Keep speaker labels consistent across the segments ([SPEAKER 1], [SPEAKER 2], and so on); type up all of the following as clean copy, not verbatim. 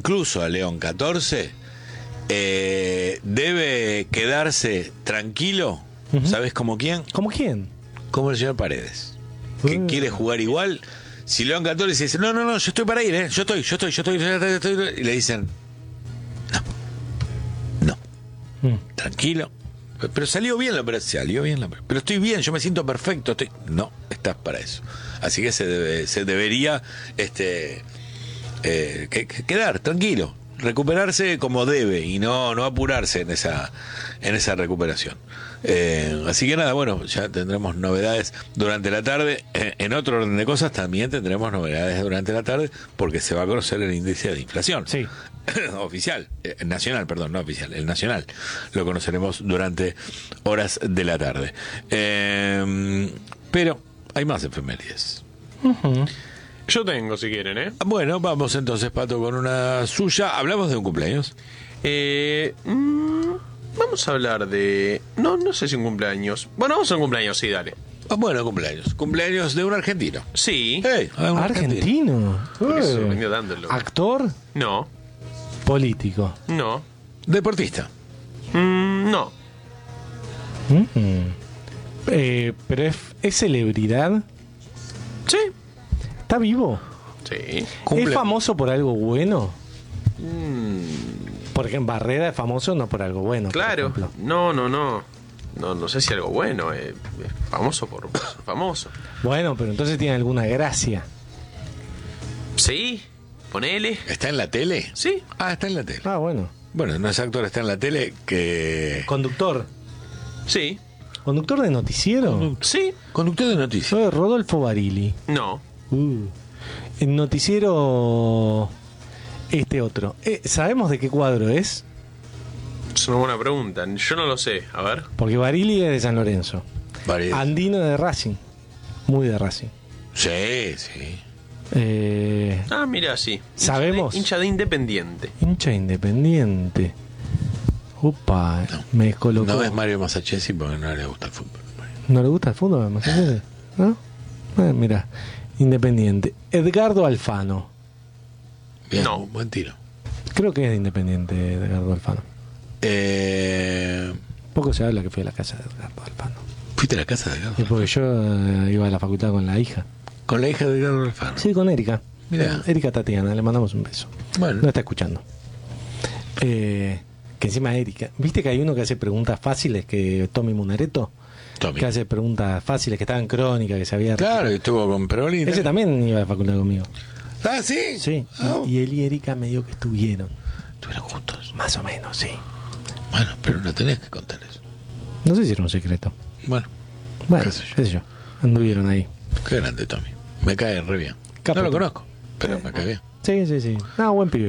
[SPEAKER 1] incluso a León XIV, debe quedarse tranquilo. ¿Sabes como quién?
[SPEAKER 2] ¿Cómo quién?
[SPEAKER 1] Como el señor Paredes, que quiere jugar igual. Si León XIV dice, no, yo estoy para ir, yo estoy, y le dicen, no, tranquilo. Pero salió bien la operación, pero estoy bien, yo me siento perfecto, no, estás para eso. Así que se debería quedar tranquilo, recuperarse como debe y no apurarse en esa recuperación. Así que nada, bueno, ya tendremos novedades durante la tarde. En otro orden de cosas también tendremos novedades durante la tarde, porque se va a conocer el índice de inflación.
[SPEAKER 2] Sí.
[SPEAKER 1] Oficial, nacional, perdón, no oficial, el nacional. Lo conoceremos durante horas de la tarde. Pero hay más efemérides.
[SPEAKER 3] Yo tengo, si quieren, ¿eh?
[SPEAKER 1] Bueno, vamos entonces, Pato, con una suya. Hablamos de un cumpleaños.
[SPEAKER 3] Vamos a hablar de... No sé si un cumpleaños. Bueno, vamos a un cumpleaños, sí, dale.
[SPEAKER 1] Bueno, cumpleaños de un argentino.
[SPEAKER 3] Sí.
[SPEAKER 1] Hey, un
[SPEAKER 2] ¿Argentino?
[SPEAKER 3] Por eso sorprendió tanto el loco.
[SPEAKER 2] ¿Actor?
[SPEAKER 3] No.
[SPEAKER 2] Político.
[SPEAKER 3] No.
[SPEAKER 1] Deportista.
[SPEAKER 3] No.
[SPEAKER 2] Pero es celebridad.
[SPEAKER 3] Sí.
[SPEAKER 2] ¿Está vivo?
[SPEAKER 3] Sí.
[SPEAKER 2] ¿Es famoso por algo bueno? Por ejemplo, Barrera es famoso no por algo bueno.
[SPEAKER 3] Claro.
[SPEAKER 2] Por ejemplo.
[SPEAKER 3] No sé si algo bueno. Es famoso por famoso.
[SPEAKER 2] Bueno, pero entonces tiene alguna gracia.
[SPEAKER 3] Sí. Ponele.
[SPEAKER 1] ¿Está en la tele?
[SPEAKER 3] Sí.
[SPEAKER 1] Ah, está en la tele.
[SPEAKER 2] Ah, bueno.
[SPEAKER 1] Bueno, no es actor, está en la tele que...
[SPEAKER 2] Conductor.
[SPEAKER 3] Sí.
[SPEAKER 2] ¿Conductor de noticiero?
[SPEAKER 3] Sí.
[SPEAKER 1] Conductor de noticias.
[SPEAKER 2] Soy Rodolfo Barili.
[SPEAKER 3] No.
[SPEAKER 2] El noticiero... otro. ¿Sabemos de qué cuadro es?
[SPEAKER 3] Es una buena pregunta. Yo no lo sé. A ver.
[SPEAKER 2] Porque Barili es de San Lorenzo.
[SPEAKER 1] Barili.
[SPEAKER 2] Andino de Racing. Muy de Racing.
[SPEAKER 1] Sí.
[SPEAKER 3] Mira, sí.
[SPEAKER 2] ¿Sabemos?
[SPEAKER 3] Hincha de Independiente.
[SPEAKER 2] Hincha Independiente. Upa,
[SPEAKER 1] No.
[SPEAKER 2] me descolocó.
[SPEAKER 1] No es Mario Masachesi porque no le gusta el fútbol.
[SPEAKER 2] ¿No le gusta el fútbol? ¿No? Mira, Independiente. Edgardo Alfano.
[SPEAKER 1] Bien,
[SPEAKER 3] No.
[SPEAKER 1] buen tiro.
[SPEAKER 2] Creo que es de Independiente, Edgardo Alfano. Poco se habla que fui a la casa de Edgardo Alfano.
[SPEAKER 1] ¿Fuiste a la casa de Edgardo?
[SPEAKER 2] Y porque yo iba a la facultad con la hija.
[SPEAKER 1] ¿Con la hija de Edgardo Alfano?
[SPEAKER 2] Sí, con Erika.
[SPEAKER 1] Mirá.
[SPEAKER 2] Erika Tatiana, le mandamos un beso.
[SPEAKER 1] Bueno.
[SPEAKER 2] No está escuchando. Que encima Erika. ¿Viste que hay uno que hace preguntas fáciles? Que Tommy Munareto.
[SPEAKER 1] Tommy.
[SPEAKER 2] Que hace preguntas fáciles, que estaba en Crónica, que sabía.
[SPEAKER 1] Claro, y estuvo con Perolini.
[SPEAKER 2] Ese también iba a la facultad conmigo.
[SPEAKER 1] Ah, ¿sí?
[SPEAKER 2] Sí.
[SPEAKER 1] Ah,
[SPEAKER 2] Y él y Erika medio que estuvieron.
[SPEAKER 1] estuvieron juntos.
[SPEAKER 2] Más o menos, sí.
[SPEAKER 1] Bueno, pero no tenés que contar eso.
[SPEAKER 2] No sé si era un secreto.
[SPEAKER 1] Bueno,
[SPEAKER 2] Bueno,
[SPEAKER 1] qué sé yo.
[SPEAKER 2] qué sé yo. Anduvieron ahí.
[SPEAKER 1] Qué grande Tommy. Me cae re bien.
[SPEAKER 2] Capo.
[SPEAKER 1] No lo conozco, pero me cae bien.
[SPEAKER 2] Sí. No, buen pibe.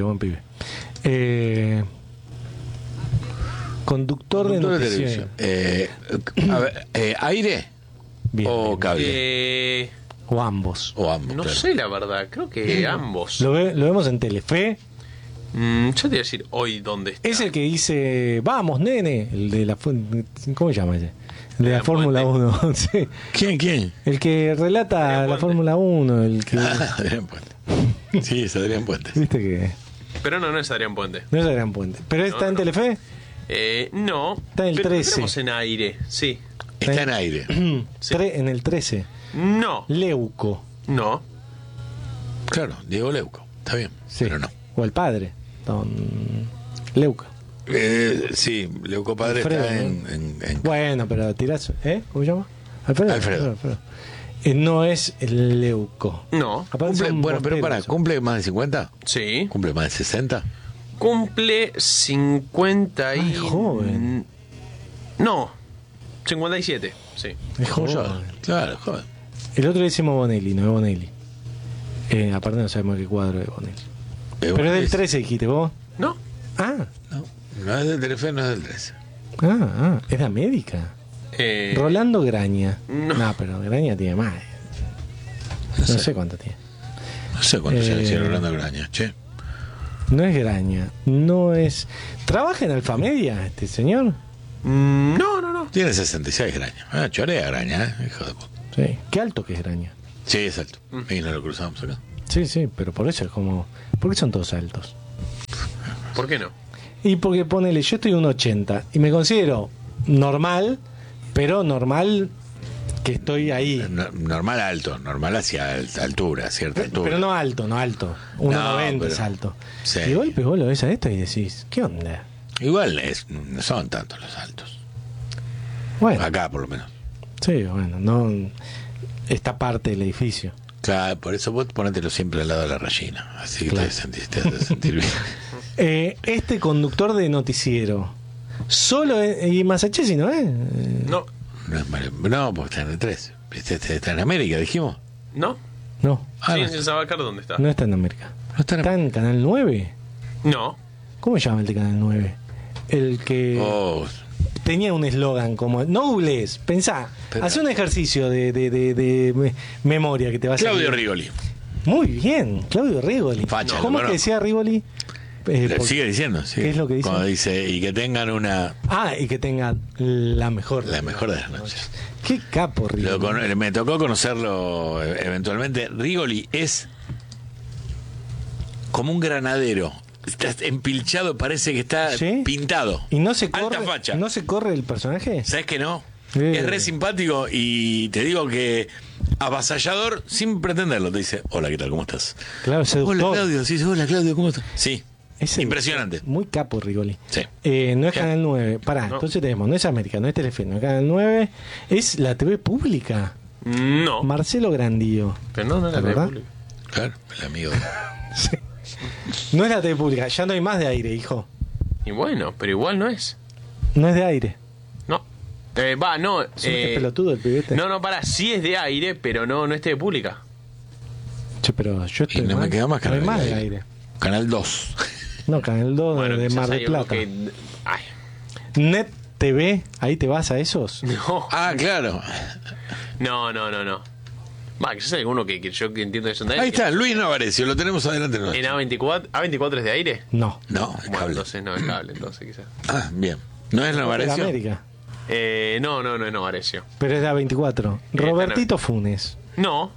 [SPEAKER 2] Conductor de noticiero.
[SPEAKER 1] A ver, ¿aire
[SPEAKER 2] Bien,
[SPEAKER 1] o
[SPEAKER 2] bien.
[SPEAKER 1] cable?
[SPEAKER 2] O ambos.
[SPEAKER 1] O ambos.
[SPEAKER 3] No
[SPEAKER 1] claro.
[SPEAKER 3] sé, la verdad. Creo que ambos.
[SPEAKER 2] Lo vemos en Telefe.
[SPEAKER 3] Yo te voy a decir hoy dónde está.
[SPEAKER 2] Es el que dice, vamos, nene. El de la... ¿Cómo se llama ese? El de la Fórmula 1. Sí.
[SPEAKER 1] ¿Quién?
[SPEAKER 2] El que relata
[SPEAKER 3] Adrián
[SPEAKER 2] la
[SPEAKER 3] Puente.
[SPEAKER 2] Fórmula 1. El que...
[SPEAKER 1] Adrián Puente. Sí, es Adrián Puente.
[SPEAKER 2] ¿Viste que...?
[SPEAKER 3] Pero no es Adrián Puente.
[SPEAKER 2] No es Adrián Puente. ¿Pero está
[SPEAKER 3] No,
[SPEAKER 2] en
[SPEAKER 3] no.
[SPEAKER 2] Telefe?
[SPEAKER 3] No.
[SPEAKER 2] Está en el
[SPEAKER 3] pero
[SPEAKER 2] 13.
[SPEAKER 3] Estamos en aire, sí.
[SPEAKER 1] Está en aire.
[SPEAKER 3] Sí.
[SPEAKER 2] En el 13.
[SPEAKER 3] No.
[SPEAKER 2] Leuco.
[SPEAKER 3] No.
[SPEAKER 1] Claro, Diego Leuco. Está bien,
[SPEAKER 2] Sí.
[SPEAKER 1] pero no.
[SPEAKER 2] O el padre. Don Leuco.
[SPEAKER 1] Sí, Leuco Padre
[SPEAKER 2] Alfredo,
[SPEAKER 1] está
[SPEAKER 2] ¿no?
[SPEAKER 1] en
[SPEAKER 2] Bueno, pero tirás... ¿Cómo se llama? Alfredo. No es el Leuco.
[SPEAKER 3] No.
[SPEAKER 2] Aparte
[SPEAKER 1] Cumple,
[SPEAKER 2] son
[SPEAKER 1] bueno, pero
[SPEAKER 2] bosteros.
[SPEAKER 1] ¿cumple más de 50?
[SPEAKER 3] Sí.
[SPEAKER 1] ¿Cumple más de 60?
[SPEAKER 3] Cumple 50 y...
[SPEAKER 2] Ay, joven.
[SPEAKER 3] No. 57, sí.
[SPEAKER 2] Es
[SPEAKER 1] Como yo.
[SPEAKER 2] joven.
[SPEAKER 1] Claro, joven.
[SPEAKER 2] El otro le decimos Bonelli, no es Bonelli. Aparte no sabemos qué cuadro es Bonelli. Pero es del 13, dijiste vos.
[SPEAKER 3] No.
[SPEAKER 2] Ah,
[SPEAKER 1] No es del Telefe, no es del 13.
[SPEAKER 2] es de América.
[SPEAKER 3] Eh,
[SPEAKER 2] Rolando Graña.
[SPEAKER 3] no.
[SPEAKER 2] Pero Graña tiene más. No sé cuánto tiene.
[SPEAKER 1] No sé cuánto se le hicieron Rolando Graña, che.
[SPEAKER 2] No es Graña. No es... ¿Trabaja en Alfamedia este señor?
[SPEAKER 3] No.
[SPEAKER 1] Tiene 66 Graña. Chorea Graña, hijo de puta.
[SPEAKER 2] Sí. Qué alto que es Graña.
[SPEAKER 1] Sí, es alto. Y no lo cruzamos acá.
[SPEAKER 2] Sí, pero por eso es como... ¿Por qué son todos altos?
[SPEAKER 3] ¿Por qué no?
[SPEAKER 2] Y porque ponele, yo estoy un 80 y me considero normal, pero normal que estoy ahí.
[SPEAKER 1] Normal alto, normal hacia altura, cierta altura.
[SPEAKER 2] Pero no alto, no alto. 1,90 es alto.
[SPEAKER 1] Sí.
[SPEAKER 2] Y de golpe vos lo ves a esto y decís, ¿qué onda?
[SPEAKER 1] Igual no son tantos los altos.
[SPEAKER 2] Bueno,
[SPEAKER 1] Acá por lo menos.
[SPEAKER 2] sí, bueno, no. Esta parte del edificio.
[SPEAKER 1] Claro, por eso vos ponételo siempre al lado de la rellena. Así que
[SPEAKER 2] Claro.
[SPEAKER 1] te hace sentir bien.
[SPEAKER 2] Este conductor de noticiero, solo y Massachusetts, ¿no es?
[SPEAKER 3] No.
[SPEAKER 1] No, no, porque está en el 3. Está en América, dijimos.
[SPEAKER 3] ¿No?
[SPEAKER 2] No,
[SPEAKER 1] Ah,
[SPEAKER 3] Sí,
[SPEAKER 1] no,
[SPEAKER 3] sin saber dónde está.
[SPEAKER 2] no está en América.
[SPEAKER 1] no está en
[SPEAKER 2] ¿Está en Canal 9?
[SPEAKER 3] No.
[SPEAKER 2] ¿Cómo se llama el de Canal 9? El que
[SPEAKER 1] Oh,
[SPEAKER 2] tenía un eslogan como, no googlees, pensá,
[SPEAKER 1] Espera.
[SPEAKER 2] haz un ejercicio de memoria que te va a
[SPEAKER 1] Claudio
[SPEAKER 2] salir.
[SPEAKER 1] Rigoli.
[SPEAKER 2] Muy bien, Claudio Rigoli.
[SPEAKER 1] Facha,
[SPEAKER 2] ¿Cómo es
[SPEAKER 1] bueno.
[SPEAKER 2] que decía Rigoli?
[SPEAKER 1] Sigue diciendo, sí.
[SPEAKER 2] ¿Qué es lo que dice?
[SPEAKER 1] Cuando dice, y que tengan
[SPEAKER 2] Y que tenga la mejor
[SPEAKER 1] la mejor de las noches.
[SPEAKER 2] Qué capo, Rigoli.
[SPEAKER 1] Me tocó conocerlo eventualmente. Rigoli es como un granadero. Está empilchado, parece que está
[SPEAKER 2] ¿Sí?
[SPEAKER 1] pintado.
[SPEAKER 2] ¿Y no se corre,
[SPEAKER 1] Alta facha.
[SPEAKER 2] no se corre el personaje?
[SPEAKER 1] ¿Sabes que no?
[SPEAKER 2] Eh.
[SPEAKER 1] Es re simpático y te digo que avasallador sin pretenderlo. Te dice, hola, ¿qué tal? ¿Cómo estás?
[SPEAKER 2] Claro, seductor.
[SPEAKER 1] Hola, Claudio. Sí, hola, Claudio, ¿cómo estás? Sí.
[SPEAKER 2] Es
[SPEAKER 1] Impresionante.
[SPEAKER 2] Muy capo, Rigoli.
[SPEAKER 1] Sí.
[SPEAKER 2] No es Canal 9. Pará,
[SPEAKER 3] No.
[SPEAKER 2] entonces tenemos, no es América, no es Telefe, no es Canal 9. Es la TV pública.
[SPEAKER 3] No.
[SPEAKER 2] Marcelo Grandío.
[SPEAKER 3] Pero no es la
[SPEAKER 2] ¿Verdad?
[SPEAKER 3] pública.
[SPEAKER 1] Claro, el amigo.
[SPEAKER 2] No es la TV pública, ya no hay más de aire, hijo.
[SPEAKER 3] Y bueno, pero igual no es.
[SPEAKER 2] No es de aire.
[SPEAKER 3] No. No.
[SPEAKER 2] Es un pelotudo el pibete.
[SPEAKER 3] No, para, sí es de aire, pero no es de pública.
[SPEAKER 2] Che, pero yo estoy
[SPEAKER 1] Y no me queda más
[SPEAKER 2] no hay
[SPEAKER 1] Canal
[SPEAKER 2] más de
[SPEAKER 1] de
[SPEAKER 2] aire.
[SPEAKER 1] Canal 2.
[SPEAKER 2] No, Canal 2
[SPEAKER 3] Bueno,
[SPEAKER 2] de
[SPEAKER 3] quizás
[SPEAKER 2] Mar
[SPEAKER 3] hay
[SPEAKER 2] del
[SPEAKER 3] uno
[SPEAKER 2] Plata.
[SPEAKER 3] Ay.
[SPEAKER 2] Net TV, ahí te vas a esos.
[SPEAKER 3] No.
[SPEAKER 1] Ah, claro.
[SPEAKER 3] No. Va, quizás hay alguno que yo que entiendo que son de aire.
[SPEAKER 1] Ahí está, Luis Novarecio, lo tenemos adelante.
[SPEAKER 3] ¿En A24? ¿A24 es de aire?
[SPEAKER 2] No.
[SPEAKER 1] No,
[SPEAKER 3] Bueno,
[SPEAKER 1] cable.
[SPEAKER 3] entonces no es cable, entonces quizás.
[SPEAKER 1] Ah, bien. ¿No es
[SPEAKER 2] De
[SPEAKER 1] Novarecio?
[SPEAKER 2] América.
[SPEAKER 3] No es Novarecio.
[SPEAKER 2] Pero es de A24. Robertito Funes.
[SPEAKER 3] No,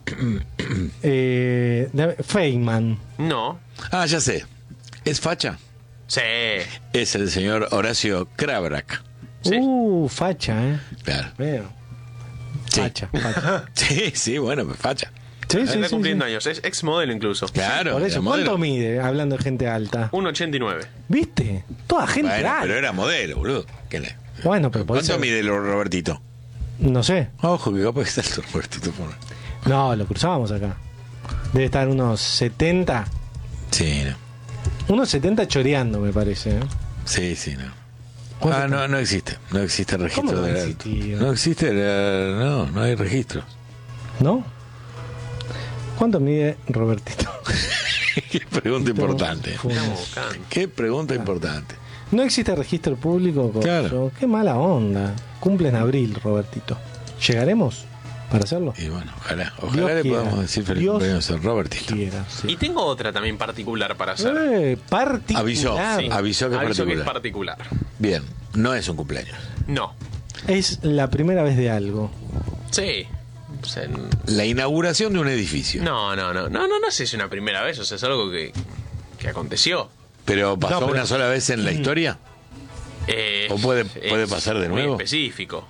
[SPEAKER 2] Feynman.
[SPEAKER 3] no.
[SPEAKER 1] Ah, ya sé. ¿Es facha?
[SPEAKER 3] Sí.
[SPEAKER 1] Es el señor Horacio Krabrak.
[SPEAKER 3] Sí.
[SPEAKER 2] Facha,
[SPEAKER 1] Claro.
[SPEAKER 2] Veo.
[SPEAKER 1] Sí.
[SPEAKER 2] Facha.
[SPEAKER 1] Sí, bueno, pues facha.
[SPEAKER 2] Sí,
[SPEAKER 3] Está cumpliendo años, es ex modelo incluso.
[SPEAKER 1] Claro.
[SPEAKER 2] Por eso,
[SPEAKER 1] era modelo.
[SPEAKER 2] ¿cuánto mide hablando de gente alta?
[SPEAKER 3] 1,89.
[SPEAKER 2] ¿Viste? Toda gente
[SPEAKER 1] Bueno,
[SPEAKER 2] alta.
[SPEAKER 1] pero era modelo, boludo.
[SPEAKER 2] Bueno, pero por
[SPEAKER 1] ¿Cuánto
[SPEAKER 2] eso.
[SPEAKER 1] mide el Robertito?
[SPEAKER 2] No sé.
[SPEAKER 1] Ojo, que capaz que está el Robertito.
[SPEAKER 2] No, lo cruzábamos acá. Debe estar unos 70.
[SPEAKER 1] Sí, no.
[SPEAKER 2] Unos 70 choreando, me parece. ¿eh?
[SPEAKER 1] Sí, no.
[SPEAKER 2] ¿Cuánto
[SPEAKER 1] Ah,
[SPEAKER 2] está?
[SPEAKER 1] no existe. No existe registro
[SPEAKER 2] ¿Cómo no
[SPEAKER 1] de
[SPEAKER 2] va a
[SPEAKER 1] la-
[SPEAKER 2] existir?
[SPEAKER 1] No existe, no hay registro.
[SPEAKER 2] ¿No? ¿Cuánto mide Robertito?
[SPEAKER 1] Qué pregunta importante.
[SPEAKER 2] Funes.
[SPEAKER 3] Estamos buscando.
[SPEAKER 1] Qué pregunta importante.
[SPEAKER 2] No existe registro público.
[SPEAKER 1] Claro.
[SPEAKER 2] Qué mala onda. Cumple en abril, Robertito. ¿Llegaremos para hacerlo?
[SPEAKER 1] Y bueno, ojalá
[SPEAKER 2] Dios
[SPEAKER 1] le
[SPEAKER 2] quiera.
[SPEAKER 1] podamos decir feliz
[SPEAKER 2] Dios
[SPEAKER 1] cumpleaños a Robertito.
[SPEAKER 2] Quiera, sí.
[SPEAKER 3] Y tengo otra también particular para hacer.
[SPEAKER 2] Particular.
[SPEAKER 1] Avisó,
[SPEAKER 3] Sí.
[SPEAKER 1] avisó que es
[SPEAKER 3] Aviso que es
[SPEAKER 1] particular.
[SPEAKER 3] particular.
[SPEAKER 1] Bien, no es un cumpleaños.
[SPEAKER 3] No.
[SPEAKER 2] Es la primera vez de algo.
[SPEAKER 3] Sí. O sea,
[SPEAKER 1] La inauguración de un edificio.
[SPEAKER 3] no sé si es una primera vez, o sea, es algo que aconteció.
[SPEAKER 1] Pero pasó
[SPEAKER 2] No, pero-
[SPEAKER 1] una sola vez en la historia. ¿O puede
[SPEAKER 3] Es
[SPEAKER 1] pasar de
[SPEAKER 3] muy
[SPEAKER 1] nuevo?
[SPEAKER 3] específico.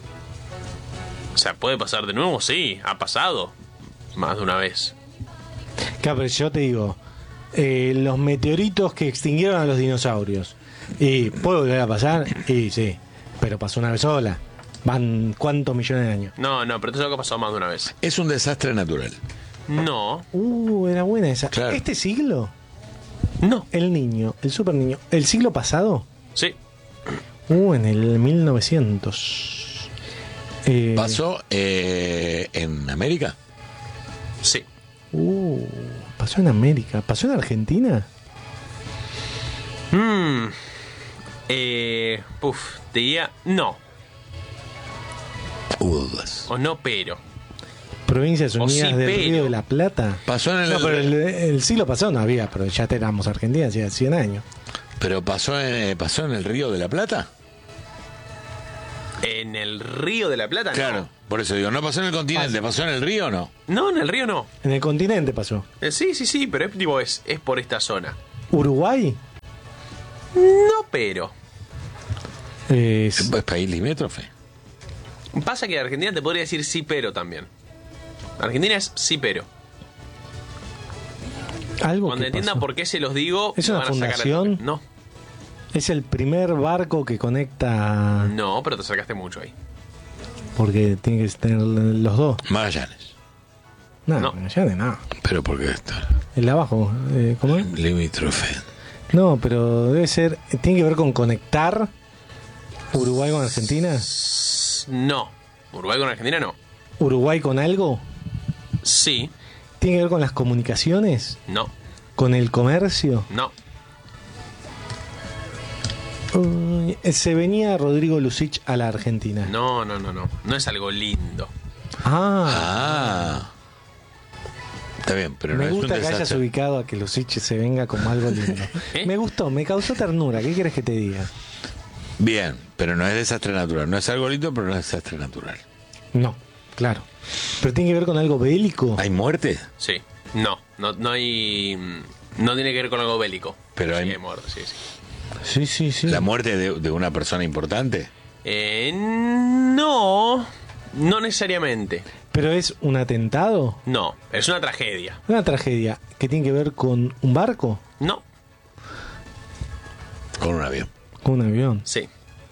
[SPEAKER 3] O sea, puede pasar de nuevo, sí, ha pasado más de una vez.
[SPEAKER 2] Claro, pero yo te digo, los meteoritos que extinguieron a los dinosaurios. ¿Y puede volver a pasar? Y sí, pero pasó una vez sola. Van cuántos millones de años.
[SPEAKER 3] No, pero esto es algo que ha pasado más de una vez.
[SPEAKER 1] Es un desastre natural.
[SPEAKER 3] No,
[SPEAKER 2] Era buena esa.
[SPEAKER 1] Claro.
[SPEAKER 2] ¿Este siglo?
[SPEAKER 3] no,
[SPEAKER 2] El niño, el super niño. ¿El siglo pasado?
[SPEAKER 3] sí,
[SPEAKER 2] En el 1900.
[SPEAKER 1] ¿Pasó en América?
[SPEAKER 3] sí.
[SPEAKER 2] Pasó en América. ¿Pasó en Argentina?
[SPEAKER 3] Te diría no,
[SPEAKER 1] Dudas.
[SPEAKER 3] o no, pero.
[SPEAKER 2] Provincias
[SPEAKER 3] O
[SPEAKER 2] Unidas
[SPEAKER 3] sí,
[SPEAKER 2] del
[SPEAKER 3] pero.
[SPEAKER 2] Río de la Plata.
[SPEAKER 1] Pasó en el,
[SPEAKER 2] No, pero el siglo pasado no había, pero ya éramos Argentina hacía 100 años.
[SPEAKER 1] pero pasó en el Río de la Plata.
[SPEAKER 3] En el Río de la Plata,
[SPEAKER 1] Claro, por eso digo, no pasó en el continente, pasó en el río o no.
[SPEAKER 3] no. No, en el río no.
[SPEAKER 2] En el continente pasó.
[SPEAKER 3] Sí, pero es por esta zona.
[SPEAKER 2] Uruguay.
[SPEAKER 3] No, pero.
[SPEAKER 2] Es
[SPEAKER 1] ¿Es país limítrofe?
[SPEAKER 3] Pasa que Argentina te podría decir sí, pero también. Argentina es sí, pero.
[SPEAKER 2] algo
[SPEAKER 3] Cuando
[SPEAKER 2] que
[SPEAKER 3] entiendan
[SPEAKER 2] pasó.
[SPEAKER 3] por qué se los digo,
[SPEAKER 2] ¿Es
[SPEAKER 3] me
[SPEAKER 2] una
[SPEAKER 3] van a sacar al
[SPEAKER 2] fundación?
[SPEAKER 3] toque. No,
[SPEAKER 2] Es el primer barco que conecta.
[SPEAKER 3] no, pero te acercaste mucho ahí.
[SPEAKER 2] Porque tiene que tener los dos.
[SPEAKER 1] Magallanes.
[SPEAKER 2] No,
[SPEAKER 3] No.
[SPEAKER 2] ya de nada.
[SPEAKER 1] Pero porque está
[SPEAKER 2] El de abajo, ¿cómo es?
[SPEAKER 1] limítrofe.
[SPEAKER 2] No, pero debe ser. ¿Tiene que ver con conectar Uruguay con Argentina?
[SPEAKER 3] No. Uruguay con Argentina no.
[SPEAKER 2] ¿Uruguay con algo?
[SPEAKER 3] Sí.
[SPEAKER 2] ¿Tiene que ver con las comunicaciones?
[SPEAKER 3] No.
[SPEAKER 2] ¿Con el comercio?
[SPEAKER 3] No.
[SPEAKER 2] Se venía Rodrigo Lucich a la Argentina.
[SPEAKER 3] No, no, no, no. No es algo lindo.
[SPEAKER 2] Ah,
[SPEAKER 1] Ah. Está bien, pero no
[SPEAKER 2] me
[SPEAKER 1] es un
[SPEAKER 2] gusta que hayas
[SPEAKER 1] desastre.
[SPEAKER 2] ubicado a que Lucich se venga como algo lindo.
[SPEAKER 3] ¿Eh?
[SPEAKER 2] Me gustó, me causó ternura. ¿Qué quieres que te diga?
[SPEAKER 1] Bien, pero no es desastre natural. No es algo lindo, pero no es desastre natural.
[SPEAKER 2] No, claro. ¿Pero tiene que ver con algo bélico?
[SPEAKER 1] ¿Hay muerte?
[SPEAKER 3] Sí. No. No hay. No tiene que ver con algo bélico.
[SPEAKER 1] Pero
[SPEAKER 3] Sí,
[SPEAKER 1] hay-
[SPEAKER 3] hay muerto, sí, sí.
[SPEAKER 2] Sí, sí, sí.
[SPEAKER 1] ¿La muerte de una persona importante?
[SPEAKER 3] No. No necesariamente.
[SPEAKER 2] ¿Pero es un atentado?
[SPEAKER 3] No. Es una tragedia.
[SPEAKER 2] ¿Una tragedia que tiene que ver con un barco?
[SPEAKER 3] No.
[SPEAKER 1] Con un avión.
[SPEAKER 2] ¿Con un avión?
[SPEAKER 3] Sí.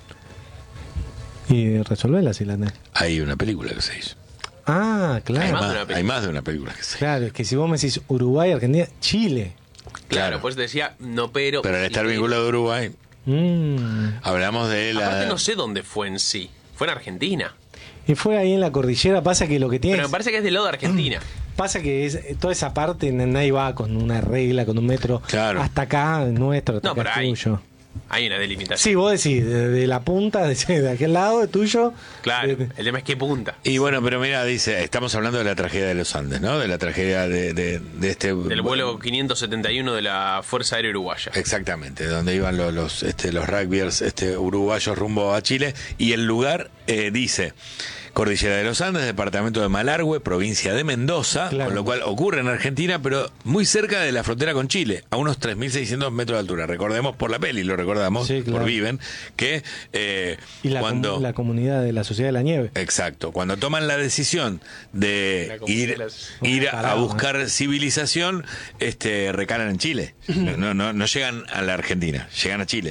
[SPEAKER 2] Y resolverla si la tenés.
[SPEAKER 1] Hay una película que se hizo.
[SPEAKER 2] Ah,
[SPEAKER 3] Hay
[SPEAKER 2] claro.
[SPEAKER 3] más de una película.
[SPEAKER 1] Hay más de una película que se hizo.
[SPEAKER 2] Claro, es que si vos me decís Uruguay, Argentina, Chile.
[SPEAKER 3] Claro, pues te decía, no, pero.
[SPEAKER 1] Pero al estar
[SPEAKER 3] y-
[SPEAKER 1] vinculado a Uruguay, hablamos de
[SPEAKER 3] Aparte,
[SPEAKER 1] la...
[SPEAKER 3] no sé dónde fue en sí. Fue en Argentina.
[SPEAKER 2] Y fue ahí en la cordillera, pasa que lo que tiene
[SPEAKER 3] Pero me parece que es del lado de Argentina.
[SPEAKER 2] pasa que es toda esa parte nadie va con una regla, con un metro.
[SPEAKER 1] Claro.
[SPEAKER 2] Hasta acá es nuestro, hasta
[SPEAKER 3] No,
[SPEAKER 2] acá
[SPEAKER 3] pero
[SPEAKER 2] es
[SPEAKER 3] hay.
[SPEAKER 2] tuyo.
[SPEAKER 3] Hay una delimitación.
[SPEAKER 2] Sí, vos decís, de la punta, de aquel lado, de tuyo.
[SPEAKER 3] Claro.
[SPEAKER 2] de-
[SPEAKER 3] El tema es qué punta.
[SPEAKER 1] Y bueno, pero mira, dice, estamos hablando de la tragedia de los Andes, ¿no? De la tragedia de este...
[SPEAKER 3] Del vuelo 571 de la Fuerza Aérea Uruguaya.
[SPEAKER 1] Exactamente, donde iban los rugbyers uruguayos rumbo a Chile. Y el lugar dice... Cordillera de los Andes, departamento de Malargüe, provincia de Mendoza,
[SPEAKER 2] Claro.
[SPEAKER 1] con lo cual ocurre en Argentina, pero muy cerca de la frontera con Chile, a unos 3.600 metros de altura. Recordemos por la peli, lo recordamos,
[SPEAKER 2] Sí, claro.
[SPEAKER 1] por Viven, que
[SPEAKER 2] Y
[SPEAKER 1] cuando...
[SPEAKER 2] la comunidad de la Sociedad de la Nieve.
[SPEAKER 1] Exacto, cuando toman la decisión
[SPEAKER 3] La
[SPEAKER 1] de
[SPEAKER 3] comunidad de
[SPEAKER 1] ir,
[SPEAKER 3] las-
[SPEAKER 1] ir a
[SPEAKER 2] Parado,
[SPEAKER 1] buscar civilización, recalan en Chile. No llegan a la Argentina, llegan a Chile.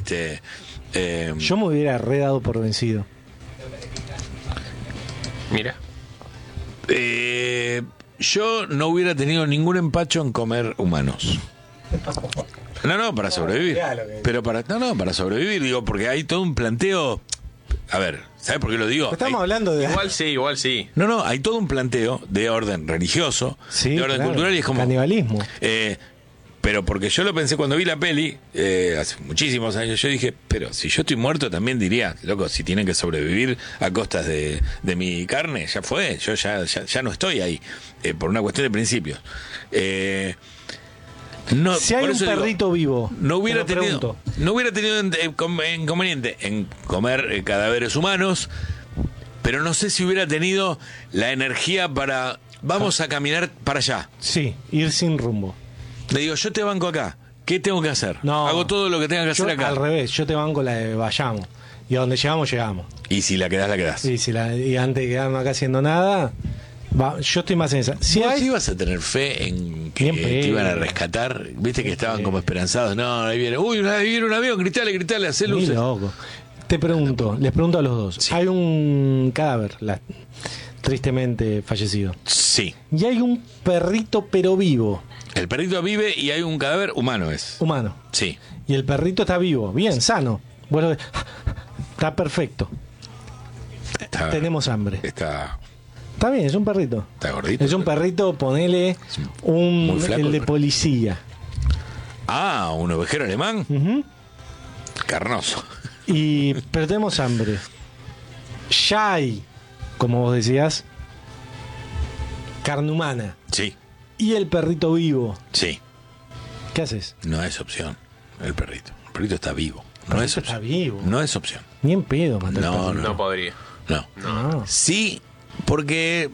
[SPEAKER 2] Yo me hubiera redado por vencido.
[SPEAKER 3] Mira.
[SPEAKER 1] Yo no hubiera tenido ningún empacho en comer humanos. No, para sobrevivir. Pero para sobrevivir, digo, porque hay todo un planteo. A ver, ¿sabes por qué lo digo?
[SPEAKER 2] Estamos
[SPEAKER 1] Hay-
[SPEAKER 2] hablando de.
[SPEAKER 3] Igual sí.
[SPEAKER 1] No, hay todo un planteo de orden religioso,
[SPEAKER 2] Sí,
[SPEAKER 1] de orden
[SPEAKER 2] claro.
[SPEAKER 1] cultural y es como...
[SPEAKER 2] Canibalismo.
[SPEAKER 1] Pero porque yo lo pensé cuando vi la peli, hace muchísimos años, yo dije, pero si yo estoy muerto también diría, loco, si tienen que sobrevivir a costas de mi carne, ya fue, yo ya no estoy ahí, por una cuestión de principios. No,
[SPEAKER 2] Si hay
[SPEAKER 1] por
[SPEAKER 2] un
[SPEAKER 1] eso digo,
[SPEAKER 2] perrito vivo,
[SPEAKER 1] no hubiera
[SPEAKER 2] te lo
[SPEAKER 1] tenido,
[SPEAKER 2] pregunto.
[SPEAKER 1] no hubiera tenido inconveniente en comer cadáveres humanos, pero no sé si hubiera tenido la energía para, vamos a caminar para allá.
[SPEAKER 2] Sí, ir sin rumbo.
[SPEAKER 1] Le digo, yo te banco acá. ¿Qué tengo que hacer?
[SPEAKER 2] No.
[SPEAKER 1] Hago todo lo que tenga que
[SPEAKER 2] Yo,
[SPEAKER 1] hacer acá.
[SPEAKER 2] al revés, yo te banco la de vayamos. Y a donde llegamos, llegamos.
[SPEAKER 1] Y si la quedás, la quedás.
[SPEAKER 2] Y antes de quedarme acá haciendo nada, yo estoy más en esa. Si
[SPEAKER 1] ¿Vos
[SPEAKER 2] hay,
[SPEAKER 1] ibas a tener fe en que
[SPEAKER 2] Bien
[SPEAKER 1] te
[SPEAKER 2] pedo.
[SPEAKER 1] iban a rescatar? Viste que estaban como esperanzados. No, ahí viene. Uy, ahí viene un avión. Gritale, hacé
[SPEAKER 2] Ni
[SPEAKER 1] luces.
[SPEAKER 2] loco. Les pregunto a los dos.
[SPEAKER 1] Sí.
[SPEAKER 2] Hay un cadáver, tristemente fallecido.
[SPEAKER 1] Sí.
[SPEAKER 2] Y hay un perrito, pero vivo,
[SPEAKER 1] El perrito vive y hay un cadáver humano, es.
[SPEAKER 2] humano.
[SPEAKER 1] Sí.
[SPEAKER 2] Y el perrito está vivo, bien, sano. Vos lo ves, está perfecto.
[SPEAKER 1] Está,
[SPEAKER 2] Tenemos hambre.
[SPEAKER 1] Está
[SPEAKER 2] Está bien, es un perrito.
[SPEAKER 1] gordito.
[SPEAKER 2] Es un perrito, ponele
[SPEAKER 1] muy flaco
[SPEAKER 2] el
[SPEAKER 1] el
[SPEAKER 2] de
[SPEAKER 1] perro.
[SPEAKER 2] policía.
[SPEAKER 1] Ah, un ovejero alemán.
[SPEAKER 2] Ujú.
[SPEAKER 1] Carnoso.
[SPEAKER 2] Pero tenemos hambre. Ya hay, como vos decías, carne humana.
[SPEAKER 1] Sí,
[SPEAKER 2] Y el perrito vivo.
[SPEAKER 1] sí.
[SPEAKER 2] ¿Qué haces?
[SPEAKER 1] No es opción el perrito. El perrito está vivo. No
[SPEAKER 2] perrito
[SPEAKER 1] es opción.
[SPEAKER 2] está vivo.
[SPEAKER 1] No es opción.
[SPEAKER 2] Ni en pedo matar
[SPEAKER 1] No,
[SPEAKER 2] al perrito.
[SPEAKER 3] No podría.
[SPEAKER 1] No.
[SPEAKER 2] No.
[SPEAKER 1] Sí, porque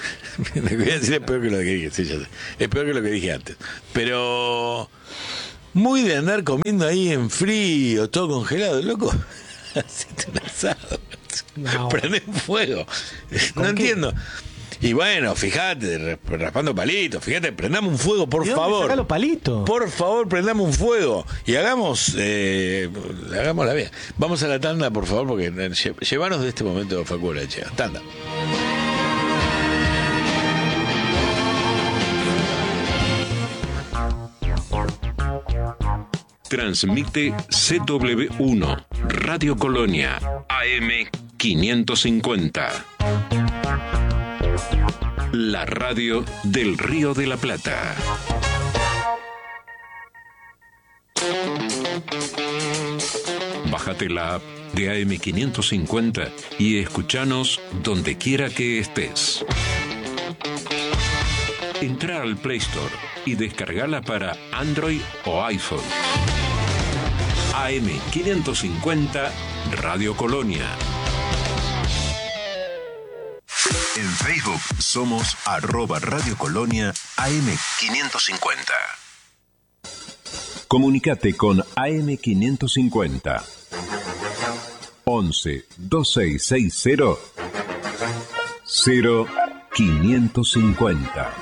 [SPEAKER 1] lo que voy a decir es peor que lo que dije, sí, ya sé. Es peor que lo que dije antes. Pero muy de andar comiendo ahí en frío, todo congelado, loco. Hacete un asado.
[SPEAKER 2] No.
[SPEAKER 1] Prende un fuego. No
[SPEAKER 2] qué?
[SPEAKER 1] entiendo. Y bueno, fíjate, raspando palitos, fíjate, prendamos un fuego, por
[SPEAKER 2] ¿De dónde
[SPEAKER 1] favor.
[SPEAKER 2] sacás los palitos?
[SPEAKER 1] Por favor, prendamos un fuego y hagamos la vida. Vamos a la tanda, por favor, porque llevanos de este momento, Facu Olachea. Tanda.
[SPEAKER 4] Transmite CW1, Radio Colonia, AM 550. La radio del Río de la Plata. Bájate la app de AM 550 y escúchanos donde quiera que estés. Entra al Play Store y descargala para Android o iPhone. AM 550 Radio Colonia. En Facebook somos @Radio Colonia AM550. Comunicate con AM550 11 2660 0550.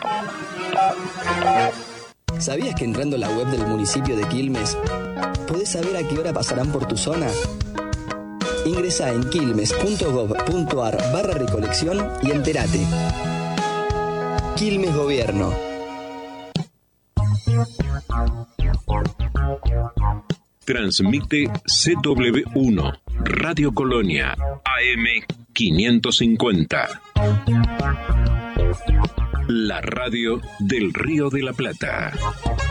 [SPEAKER 5] ¿Sabías que entrando a la web del municipio de Quilmes podés saber a qué hora pasarán por tu zona? Ingresá en quilmes.gov.ar/recolección y entérate. Quilmes Gobierno.
[SPEAKER 4] Transmite CW1, Radio Colonia, AM550. La radio del Río de la Plata.